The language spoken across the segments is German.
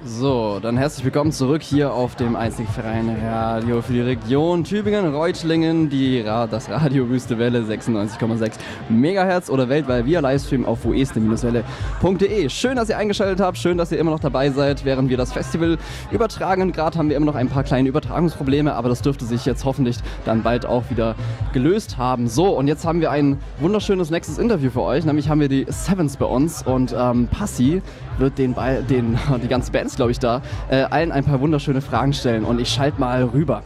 So, dann herzlich willkommen zurück hier auf dem einzigen freien Radio für die Region Tübingen-Reutlingen, das Radio Wüste Welle 96,6 MHz oder weltweit via Livestream auf weste-welle.de. Schön, dass ihr eingeschaltet habt, schön, dass ihr immer noch dabei seid, während wir das Festival übertragen. Und gerade haben wir immer noch ein paar kleine Übertragungsprobleme, aber das dürfte sich jetzt hoffentlich dann bald auch wieder gelöst haben. So, und jetzt haben wir ein wunderschönes nächstes Interview für euch, nämlich haben wir die Sevens bei uns und Passi wird die ganze Band, glaube ich, da, allen ein paar wunderschöne Fragen stellen und ich schalte mal rüber.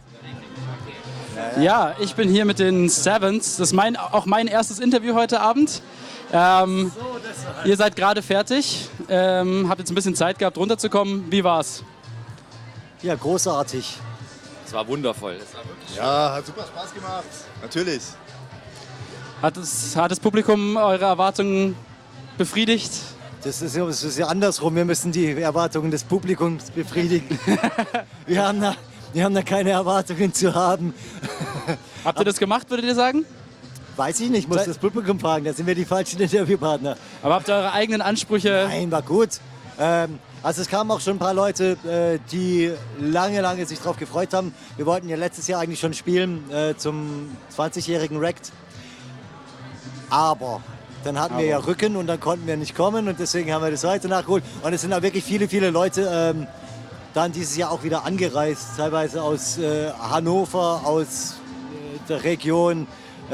Ja, ich bin hier mit den Sevens. Das ist auch mein erstes Interview heute Abend. Ihr seid gerade fertig, habt jetzt ein bisschen Zeit gehabt, runterzukommen. Wie war's? Ja, großartig. Es war wundervoll. Es war wirklich schön. Ja, hat super Spaß gemacht. Natürlich. Hat das Publikum eure Erwartungen befriedigt? Das ist ja andersrum. Wir müssen die Erwartungen des Publikums befriedigen. Wir haben da keine Erwartungen zu haben. Habt ihr das gemacht, würdet ihr sagen? Weiß ich nicht, muss das Publikum fragen. Da sind wir die falschen Interviewpartner. Aber habt ihr eure eigenen Ansprüche? Nein, war gut. Also es kamen auch schon ein paar Leute, die lange sich drauf gefreut haben. Wir wollten ja letztes Jahr eigentlich schon spielen zum 20-jährigen Rect. Aber dann hatten wir ja Rücken und dann konnten wir nicht kommen und deswegen haben wir das heute nachgeholt. Und es sind auch wirklich viele Leute dann dieses Jahr auch wieder angereist, teilweise aus Hannover, aus der Region,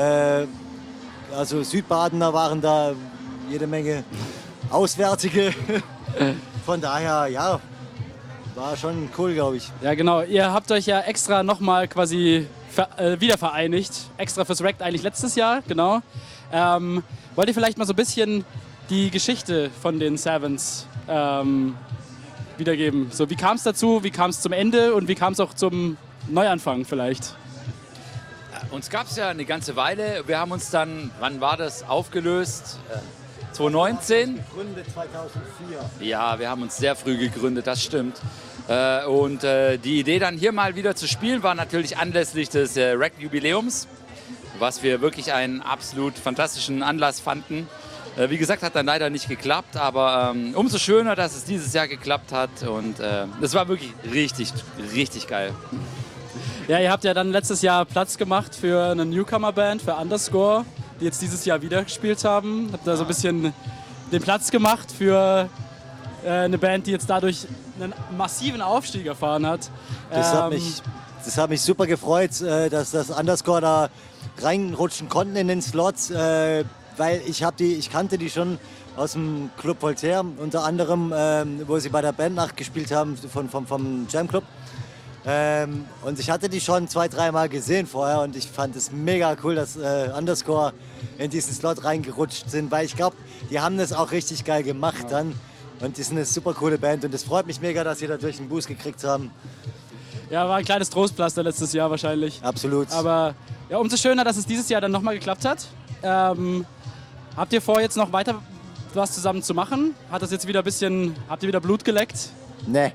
also Südbadener waren da, jede Menge Auswärtige. Von daher, ja, war schon cool, glaube ich. Ja, genau. Ihr habt euch ja extra nochmal quasi wieder vereinigt. Extra fürs Rect eigentlich letztes Jahr, genau. Wollt ihr vielleicht mal so ein bisschen die Geschichte von den Sevens wiedergeben? So, wie kam es dazu, wie kam es zum Ende und wie kam es auch zum Neuanfang vielleicht? Uns gab es ja eine ganze Weile. Wir haben uns dann, wann war das, aufgelöst? 2019? Gegründet 2004. Ja, wir haben uns sehr früh gegründet, das stimmt. Und die Idee dann hier mal wieder zu spielen war natürlich anlässlich des Rect-Jubiläums, was wir wirklich einen absolut fantastischen Anlass fanden. Wie gesagt, hat dann leider nicht geklappt, aber umso schöner, dass es dieses Jahr geklappt hat und es war wirklich richtig geil. Ja, ihr habt ja dann letztes Jahr Platz gemacht für eine Newcomer-Band, für Underscore, die jetzt dieses Jahr wieder gespielt haben. Habt da so ein bisschen den Platz gemacht für eine Band, die jetzt dadurch einen massiven Aufstieg erfahren hat. Das hat mich super gefreut, dass das Underscore da reinrutschen konnten in den Slot, weil ich kannte die schon aus dem Club Voltaire, unter anderem, wo sie bei der Bandnacht gespielt haben vom Jam Club. Und ich hatte die schon 2-3 Mal gesehen vorher und ich fand es mega cool, dass Underscore in diesen Slot reingerutscht sind, weil ich glaube, die haben das auch richtig geil gemacht dann und die sind eine super coole Band und es freut mich mega, dass sie dadurch einen Boost gekriegt haben. Ja, war ein kleines Trostpflaster letztes Jahr wahrscheinlich. Absolut. Aber ja, umso schöner, dass es dieses Jahr dann nochmal geklappt hat. Habt ihr vor, jetzt noch weiter was zusammen zu machen? Habt ihr wieder Blut geleckt? Nee.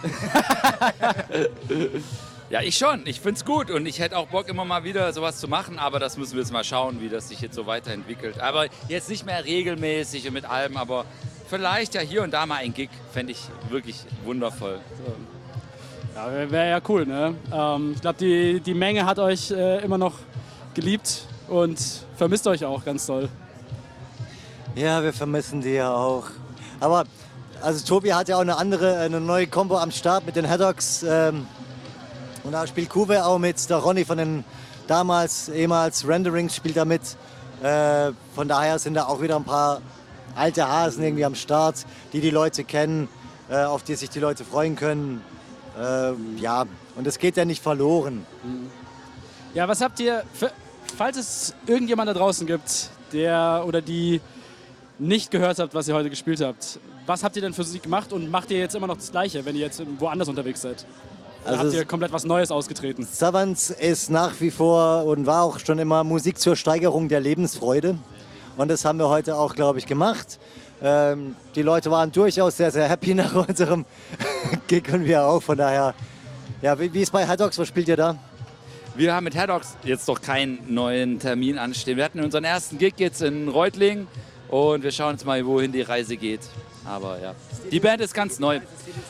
Ja, ich schon. Ich find's gut und ich hätte auch Bock, immer mal wieder sowas zu machen, aber das müssen wir jetzt mal schauen, wie das sich jetzt so weiterentwickelt. Aber jetzt nicht mehr regelmäßig und mit allem, aber vielleicht ja hier und da mal ein Gig, fände ich wirklich wundervoll. So. Ja, wäre ja cool, ne? Ich glaube, die Menge hat euch immer noch geliebt und vermisst euch auch ganz doll. Ja, wir vermissen die ja auch. Aber also Tobi hat ja auch eine neue Combo am Start mit den Haddocks. Und da spielt Kuwe auch mit. Der Ronny von den ehemals Renderings spielt da mit. Von daher sind da auch wieder ein paar alte Hasen irgendwie am Start, die Leute kennen, auf die sich die Leute freuen können. Ja, und es geht ja nicht verloren. Ja, was habt ihr, falls es irgendjemand da draußen gibt, der oder die nicht gehört habt, was ihr heute gespielt habt, was habt ihr denn für Musik gemacht und macht ihr jetzt immer noch das Gleiche, wenn ihr jetzt woanders unterwegs seid? Oder habt ihr komplett was Neues ausgetreten? Sevens ist nach wie vor und war auch schon immer Musik zur Steigerung der Lebensfreude. Und das haben wir heute auch, glaube ich, gemacht. Die Leute waren durchaus sehr happy nach unserem Gig und wir auch. Von daher, ja, wie ist bei Haddocks? Was spielt ihr da? Wir haben mit Haddocks jetzt doch keinen neuen Termin anstehen. Wir hatten unseren ersten Gig jetzt in Reutlingen und wir schauen jetzt mal, wohin die Reise geht. Aber ja, die Band ist ganz neu.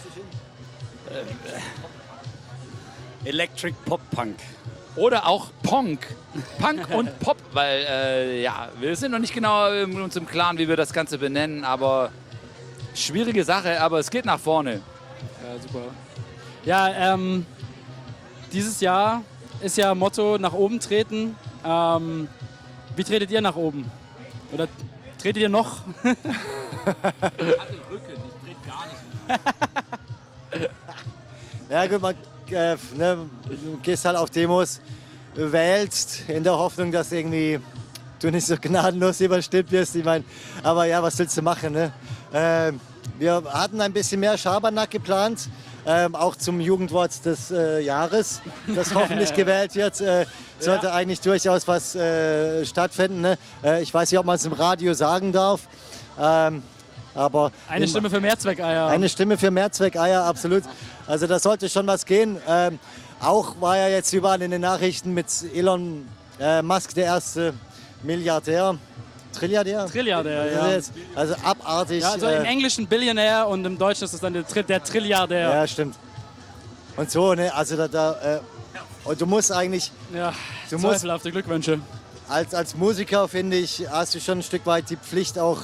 Electric Pop Punk. Oder auch Punk. Punk und Pop, weil wir sind noch nicht genau uns im Klaren, wie wir das Ganze benennen, aber schwierige Sache, aber es geht nach vorne. Ja, super. Ja, dieses Jahr ist ja Motto nach oben treten. Wie tretet ihr nach oben? Oder tretet ihr noch? Ich hatte Rücken, ich trete gar nicht. Ja gut, du gehst halt auf Demos, wählst in der Hoffnung, dass irgendwie du nicht so gnadenlos überstimmt wirst. Ich meine, aber ja, was willst du machen? Ne? Wir hatten ein bisschen mehr Schabernack geplant, auch zum Jugendwort des Jahres, das hoffentlich gewählt wird. Sollte eigentlich durchaus was stattfinden. Ne? Ich weiß nicht, ob man es im Radio sagen darf. Aber Eine Stimme für Mehrzweckeier. Eine Stimme für Mehrzweckeier, absolut. Also da sollte schon was gehen. Auch war ja jetzt überall in den Nachrichten mit Elon Musk der erste Milliardär. Trilliardär? Trilliardär, ja. Also abartig. Ja, also im Englischen Billionär und im Deutschen ist es dann der Trilliardär. Ja, stimmt. Und so, ne, also und du musst eigentlich, Ja, Du musst- zweifelhafte Glückwünsche. als Musiker, finde ich, hast du schon ein Stück weit die Pflicht auch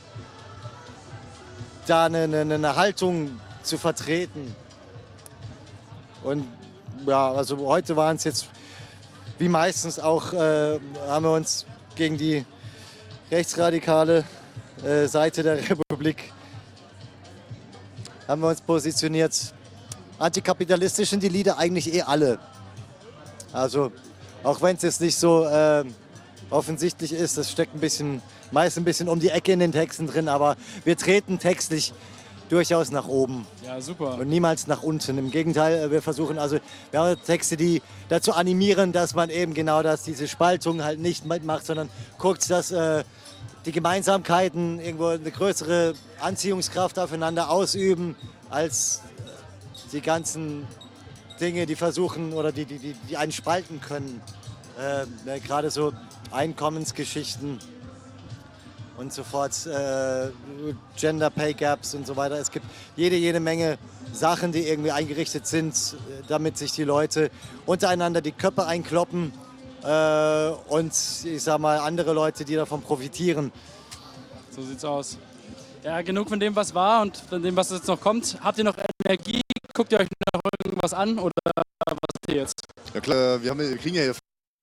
da eine Haltung zu vertreten. Und ja, also heute waren es jetzt wie meistens auch, haben wir uns gegen die rechtsradikale Seite der Republik haben wir uns positioniert. Antikapitalistisch sind die Lieder eigentlich eh alle. Also auch wenn es jetzt nicht so offensichtlich ist, das steckt meist ein bisschen um die Ecke in den Texten drin, aber wir treten textlich durchaus nach oben Ja, super. und niemals nach unten. Im Gegenteil, wir haben Texte, die dazu animieren, dass man eben genau diese Spaltung halt nicht mitmacht, sondern guckt, dass die Gemeinsamkeiten irgendwo eine größere Anziehungskraft aufeinander ausüben, als die ganzen Dinge, die versuchen oder die einen spalten können. Gerade so Einkommensgeschichten und so fort, Gender Pay Gaps und so weiter. Es gibt jede Menge Sachen, die irgendwie eingerichtet sind, damit sich die Leute untereinander die Köpfe einkloppen und ich sag mal andere Leute, die davon profitieren. So sieht's aus. Ja, genug von dem, was war und von dem, was jetzt noch kommt. Habt ihr noch Energie? Guckt ihr euch noch irgendwas an oder was ist ihr jetzt? Ja klar, wir kriegen ja hier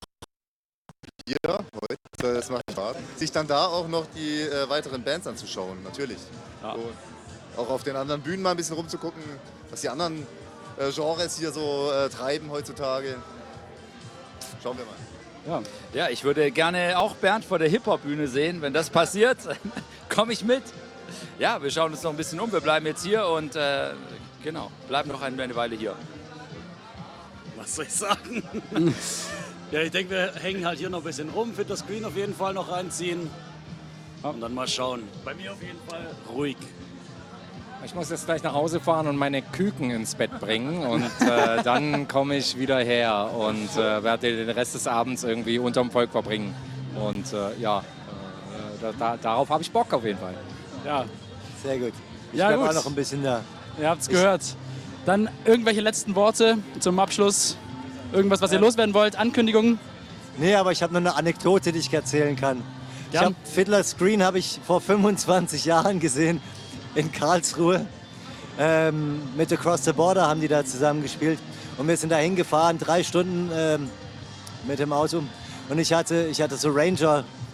Bier heute, das macht Spaß. Sich dann da auch noch die weiteren Bands anzuschauen, natürlich. Ja. So, auch auf den anderen Bühnen mal ein bisschen rumzugucken, was die anderen Genres hier so treiben heutzutage. Schauen wir mal. Ja. Ja, ich würde gerne auch Bernd vor der Hip-Hop-Bühne sehen. Wenn das passiert, komme ich mit. Ja, wir schauen uns noch ein bisschen um. Wir bleiben jetzt hier und bleiben noch eine Weile hier. Was soll ich sagen? Ja, ich denke, wir hängen halt hier noch ein bisschen rum. Für das Screen auf jeden Fall noch reinziehen. Und dann mal schauen. Bei mir auf jeden Fall ruhig. Ich muss jetzt gleich nach Hause fahren und meine Küken ins Bett bringen und dann komme ich wieder her und werde den Rest des Abends irgendwie unterm Volk verbringen. Und darauf habe ich Bock auf jeden Fall. Ja, Sehr gut. Ich Ja, bleib gut. auch noch ein bisschen da. ihr habt's gehört. Dann irgendwelche letzten Worte zum Abschluss. Irgendwas, was ihr loswerden wollt? Ankündigungen? Nee, aber ich habe noch eine Anekdote, die ich erzählen kann. Ja. Ich habe Fiddler's Green habe ich vor 25 Jahren gesehen in Karlsruhe. Mit Across the Border haben die da zusammen gespielt. Und wir sind da hingefahren, 3 Stunden mit dem Auto. Und ich hatte so Ranger